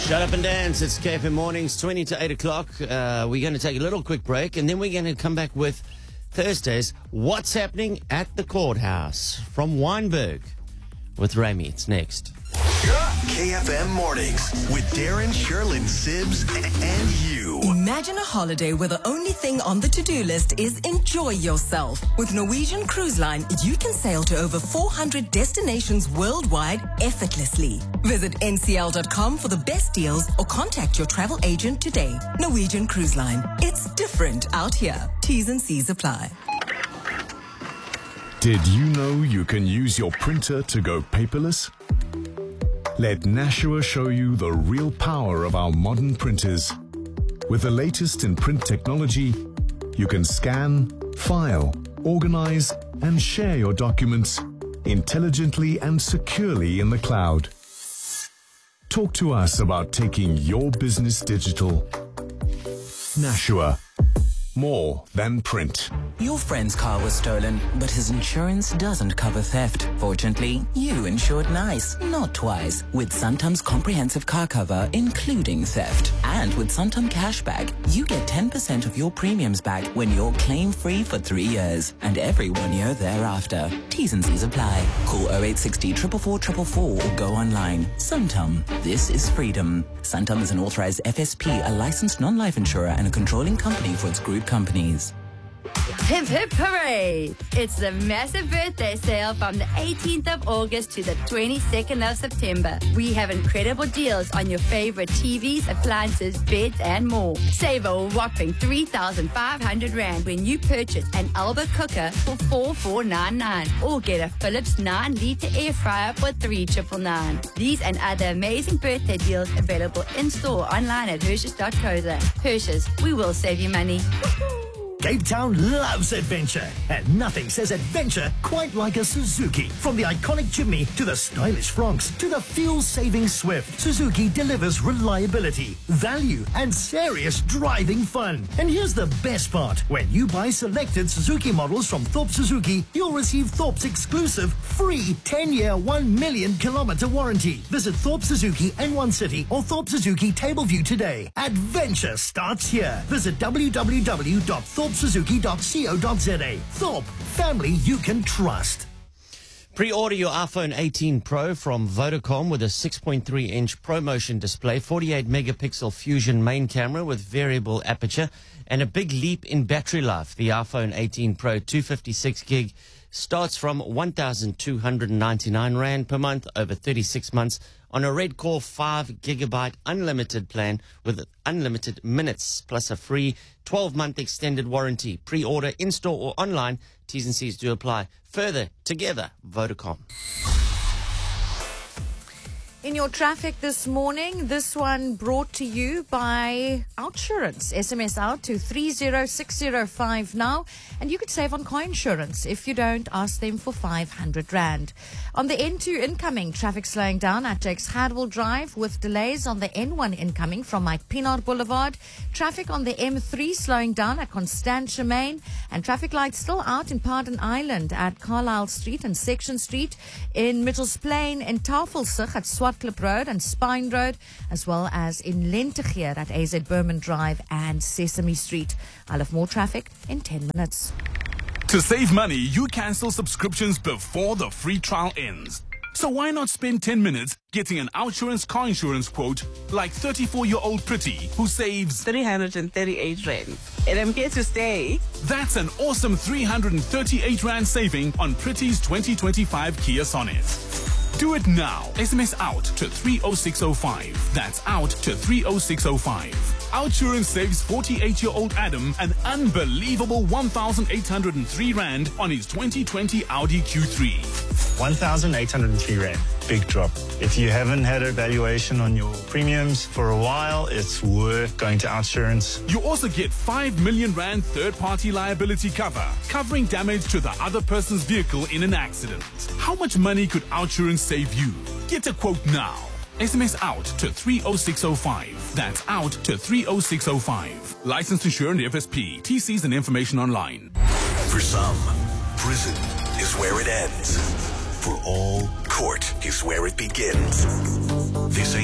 Shut up and dance. It's KFM Mornings, 20 to 8 o'clock. We're going to take a little quick break, and then we're going to come back with Thursday's What's Happening at the Courthouse from Weinberg with Rami. It's next. KFM Mornings with Darren, Sherlyn, Sibs, and you. Imagine a holiday where the only thing on the to-do list is enjoy yourself. With Norwegian Cruise Line, you can sail to over 400 destinations worldwide effortlessly. Visit ncl.com for the best deals or contact your travel agent today. Norwegian Cruise Line. It's different out here. T's and C's apply. Did you know you can use your printer to go paperless? Let Nashua show you the real power of our modern printers. With the latest in print technology, you can scan, file, organize, and share your documents intelligently and securely in the cloud. Talk to us about taking your business digital. Nashua. More than print. Your friend's car was stolen, but his insurance doesn't cover theft. Fortunately, you insured nice, not twice, with Santam's comprehensive car cover, including theft. And with Santam Cashback, you get 10% of your premiums back when you're claim-free for 3 years, and every 1 year thereafter. T's and C's apply. Call 0860 444 444 or go online. Santam. This is freedom. Santam is an authorized FSP, a licensed non-life insurer, and a controlling company for its group companies. Hip hip hooray! It's the massive birthday sale from the 18th of August to the 22nd of September. We have incredible deals on your favorite TVs, appliances, beds, and more. Save a whopping 3,500 Rand when you purchase an Alba cooker for 4,499 or get a Philips 9-liter air fryer for 3,999. These and other amazing birthday deals available in-store online at Hershey's.co.za. Hershey's, we will save you money. Cape Town loves adventure, and nothing says adventure quite like a Suzuki. From the iconic chimney to the stylish Franks to the fuel-saving Swift, Suzuki delivers reliability, value, and serious driving fun. And here's the best part. When you buy selected Suzuki models from Thorpe Suzuki, you'll receive Thorpe's exclusive free 10-year, 1 million kilometer warranty. Visit Thorpe Suzuki N1 City or Thorpe Suzuki Tableview today. Adventure starts here. Visit www.thorpesuzuki.co.za. Thorpe, family you can trust. Pre-order your iPhone 18 Pro from Vodacom with a 6.3-inch ProMotion display, 48-megapixel Fusion main camera with variable aperture, and a big leap in battery life. The iPhone 18 Pro 256 gig starts from 1,299 Rand per month over 36 months on a Redcore 5 gigabyte unlimited plan with unlimited minutes plus a free 12-month extended warranty. Pre-order in-store or online. T's and C's do apply. Further, together, Vodacom. In your traffic this morning, this one brought to you by Outsurance. SMS out to 306055 now, and you could save on car insurance. If you don't, ask them for 500 Rand. On the N2 incoming, traffic slowing down at Jakes Hadwell Drive with delays on the N1 incoming from Mike Pinard Boulevard. Traffic on the M3 slowing down at Constantia Main, and traffic lights still out in Pardon Island at Carlisle Street and Section Street, in Mitchells Plain, in Tafelsig at Swartklip Road and Spine Road, as well as in Lentegeer at AZ Berman Drive and Sesame Street. I'll have more traffic in 10 minutes. To save money, you cancel subscriptions before the free trial ends. So why not spend 10 minutes getting an Outsurance car insurance quote like 34-year-old Pretty, who saves 338 Rand. And I'm here to stay. That's an awesome 338 Rand saving on Pretty's 2025 Kia Sonet. Do it now. SMS out to 30605. That's out to 30605. Outsurance saves 48-year-old Adam an unbelievable 1,803 Rand on his 2020 Audi Q3. 1,803 Rand. Big drop. If you haven't had a valuation on your premiums for a while, it's worth going to Outsurance. You also get 5 million Rand third-party liability cover, covering damage to the other person's vehicle in an accident. How much money could Outsurance save you? Get a quote now. SMS out to 30605. That's out to 30605. Licensed insured FSP. TCs and information online. For some, prison is where it ends. For all, court is where it begins. This ain't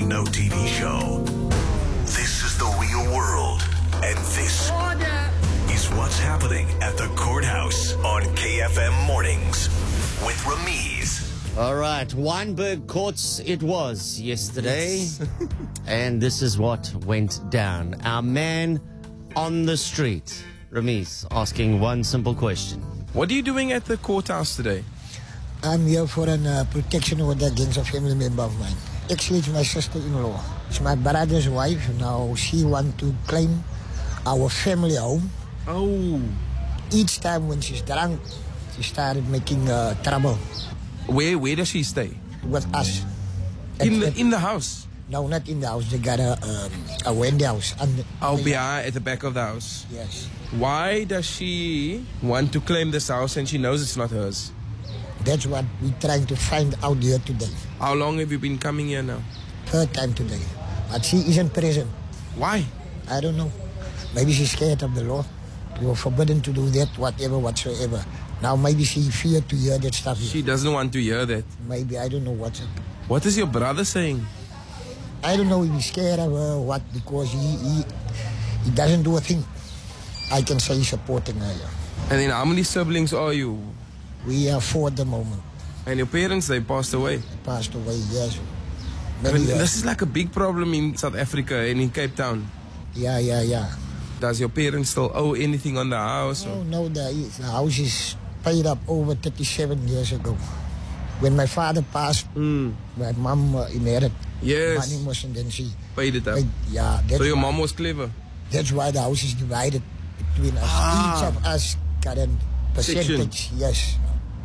ain't no TV show. This is the real world. And this is what's happening at the courthouse on KFM Mornings with Ramiz. All right, Weinberg Courts it was yesterday. And this is what went down. Our man on the street, Ramiz, asking one simple question. What are you doing at the courthouse today? I'm here for a protection order against a family member of mine. Actually, it's my sister-in-law. It's my brother's wife. Now, she wants to claim our family home. Oh. Each time when she's drunk, she started making trouble. Where does she stay? With us. In the house? No, not in the house. They got a Wendy house. Behind, at the back of the house? Yes. Why does she want to claim this house and she knows it's not hers? That's what we're trying to find out here today. How long have you been coming here now? Third time today. But she isn't present. Why? I don't know. Maybe she's scared of the law. We were forbidden to do that, whatsoever. Now maybe she feared to hear that stuff. She doesn't want to hear that. Maybe, I don't know what's it. What is your brother saying? I don't know if he's scared of her or what, because he doesn't do a thing. I can say he's supporting her. And then how many siblings are you? We are 4 at the moment. And your parents, they passed away? Passed away, yes. This is like a big problem in South Africa and in Cape Town. Yeah. Does your parents still owe anything on the house? No, the house is paid up over 37 years ago. When my father passed, my mom inherited money, and then she paid it up. So your mom was clever? That's why the house is divided between us. Each of us got a percentage. Yes.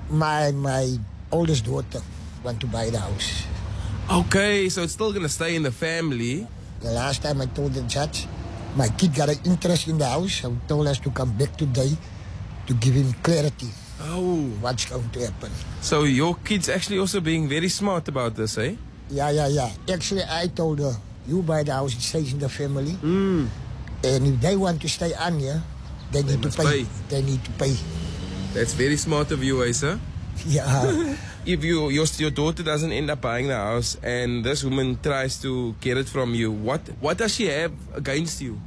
My oldest daughter want to buy the house. Okay, so it's still going to stay in the family. The last time I told the judge, my kid got an interest in the house. I told us to come back today to give him clarity. Oh. What's going to happen. So your kid's actually also being very smart about this, eh? Yeah. Actually, I told her, you buy the house, it stays in the family. And if they want to stay on here, they need to pay. They need to pay. That's very smart of you, eh, sir? Yeah. If your daughter doesn't end up buying the house and this woman tries to get it from you, what does she have against you?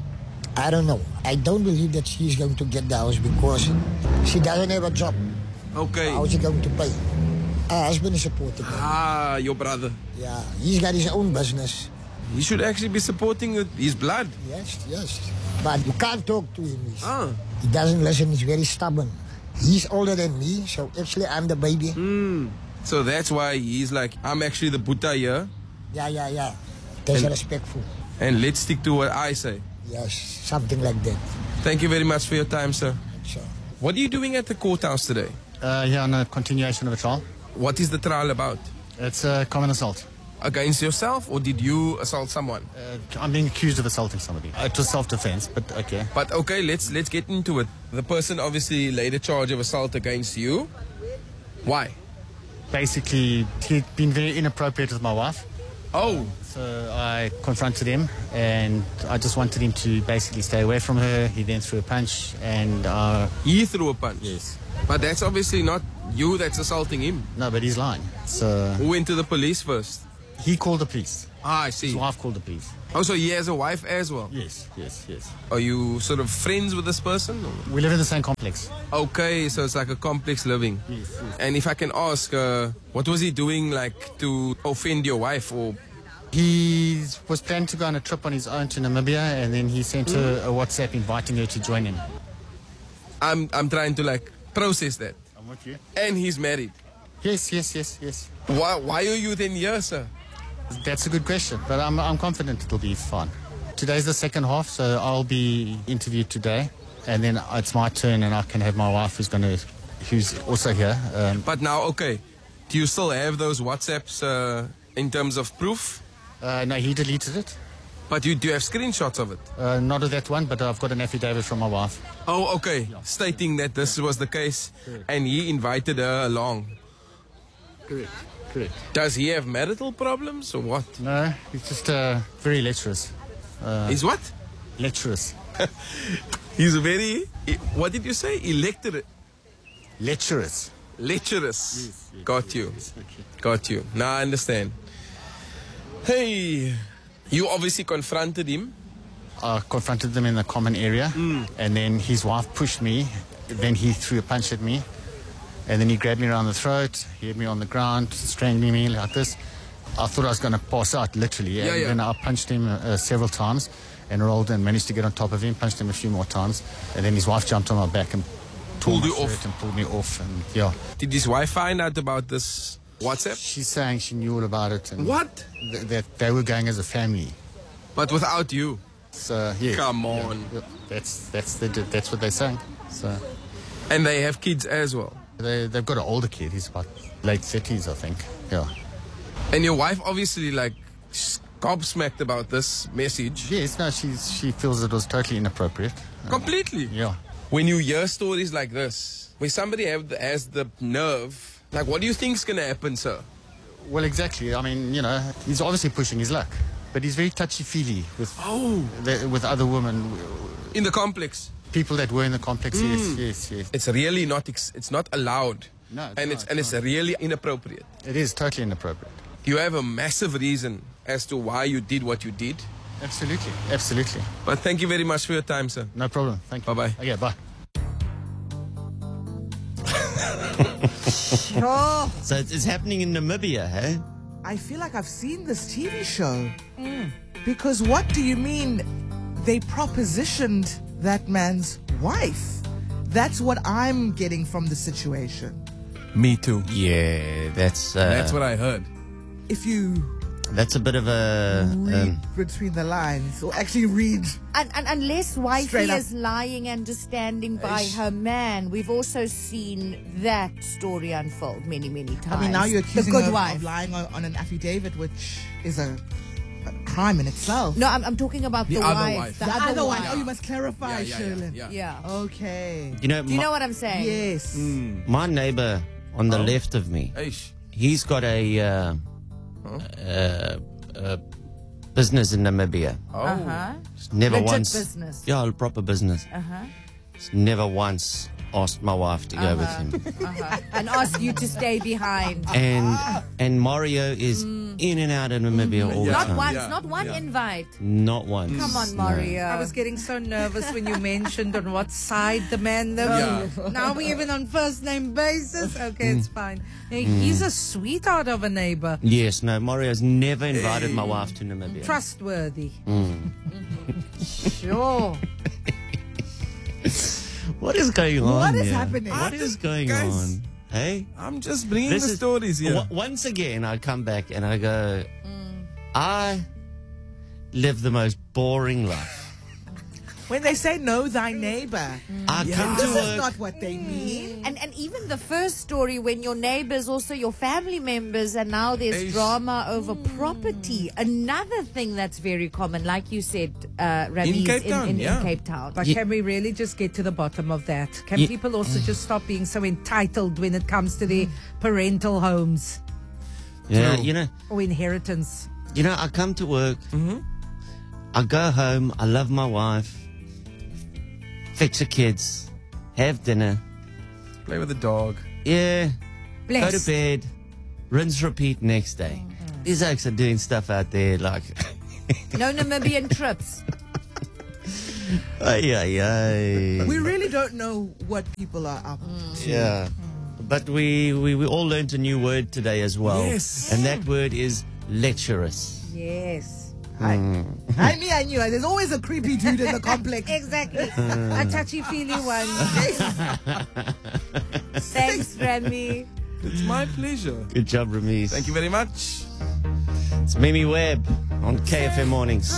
I don't know. I don't believe that she's going to get the house because she doesn't have a job. Okay. How is she going to pay? Her husband is supporting her. Your brother. Yeah, he's got his own business. He should actually be supporting his blood. Yes. But you can't talk to him. He doesn't listen. He's very stubborn. He's older than me, so actually I'm the baby. So that's why he's like, I'm actually the Buddha here. Yeah. That's respectful. And let's stick to what I say. Yes, something like that. Thank you very much for your time, sir. Sure. What are you doing at the courthouse today? On a continuation of a trial. What is the trial about? It's a common assault. Against yourself, or did you assault someone? I'm being accused of assaulting somebody. It was self-defense, but okay. But okay, let's get into it. The person obviously laid a charge of assault against you. Why? Basically, he'd been very inappropriate with my wife. Oh. So I confronted him, and I just wanted him to basically stay away from her. He then threw a punch, and... He threw a punch? Yes. But that's obviously not you that's assaulting him. No, but he's lying. So... Who went to the police first? He called the police. I see. His wife called the police. Oh, so he has a wife as well? Yes. Are you sort of friends with this person? Or? We live in the same complex. Okay, so it's like a complex living. Yes. And if I can ask, what was he doing like to offend your wife? Or he was planning to go on a trip on his own to Namibia, and then he sent her a WhatsApp inviting her to join him. I'm trying to like process that. I'm with you. And he's married? Yes. Why are you then here, sir? That's a good question, but I'm confident it'll be fun. Today's the second half, so I'll be interviewed today, and then it's my turn, and I can have my wife who's also here. But now, okay, do you still have those WhatsApps in terms of proof? No, he deleted it. But do you have screenshots of it? Not of that one, but I've got an affidavit from my wife. Oh, okay, stating that this was the case, and he invited her along. Correct. Does he have marital problems or what? No, he's just very lecherous. He's what? Lecherous. He's very... What did you say? Electorate? Lecherous. Yes. Got you. Now I understand. Hey, you obviously confronted him. I confronted them in the common area, and then his wife pushed me. Then he threw a punch at me, and then he grabbed me around the throat. He had me on the ground, strangling me like this. I thought I was going to pass out, literally. And then I punched him several times and rolled and managed to get on top of him, punched him a few more times. And then his wife jumped on my back and pulled you off and pulled me off. And yeah. Did his wife find out about this WhatsApp? She's saying she knew all about it. And what? That they were going as a family. But without you? So, yeah. Come on. Yeah. That's what they're saying. So. And they have kids as well? They've got an older kid. He's about late 30s, I think. Yeah. And your wife obviously gobsmacked about this message. Yes, no, she feels it was totally inappropriate. Completely? Yeah. When you hear stories like this, where somebody has the nerve, like what do you think's going to happen, sir? Well, exactly. I mean, you know, he's obviously pushing his luck. But he's very touchy-feely with other women. In the complex? People that were in the complex, yes. It's really not, it's not allowed. No, it's really inappropriate. It is totally inappropriate. You have a massive reason as to why you did what you did. Absolutely, absolutely. But thank you very much for your time, sir. No problem. Thank you. Bye-bye. Okay, bye. Oh. So it's happening in Namibia, hey? I feel like I've seen this TV show. Because what do you mean they propositioned that man's wife? That's what I'm getting from the situation. Me too. Yeah, that's what I heard. If you that's a bit of a read between the lines, or actually read. And unless wifey Straight up. is lying and just standing by her man, we've also seen that story unfold many, many times. I mean, now you're accusing the her good wife. of lying on an affidavit, which is a crime in itself. No, I'm talking about the other wife. wife. The The other other one. wife. Oh, you must clarify, Yeah. Sherlyn. Yeah. Okay. you know, Do you know what I'm saying? Yes. my neighbor on the left of me, he's got a business in Namibia. He's never Legit once business. Yeah, a proper business. He's never once asked my wife to go with him. And ask you to stay behind. And Mario is in and out of Namibia all the Not time. once, not one invite. Not once. Come on, No. Mario. I was getting so nervous when you mentioned on what side the man lives. Now we're even on first name basis. Okay, it's fine. Hey, he's a sweetheart of a neighbor. Yes, no, Mario's never invited my wife to Namibia. Trustworthy. Sure. What is going on? What is here? happening? What is going on? Hey? I'm just bringing the stories here. Once again, I come back and I go, I live the most boring life. When they say know thy neighbor, I come to this work. is not what they mean. And even the first story, when your neighbors also your family members, and now there's drama over property. Another thing that's very common, like you said, Ramiz, In Cape Town, in yeah. Cape Town. But can we really just get to the bottom of that? Can people also just stop being so entitled when it comes to their parental homes Yeah, you know, or inheritance? I come to work. I go home. I love my wife. Fix the kids. Have dinner. Play with the dog. Yeah. Bless. Go to bed. Rinse, repeat next day. These oaks are doing stuff out there like... No Namibian trips. We really don't know what people are up to. Yeah. But we all learned a new word today as well. Yes. And that word is lecherous. Yes. I knew. There's always a creepy dude in the complex. Exactly. A touchy-feely one. Thanks, Remy. It's my pleasure. Good job, Ramiz. Thank you very much. It's Mimi Webb on KFM Mornings.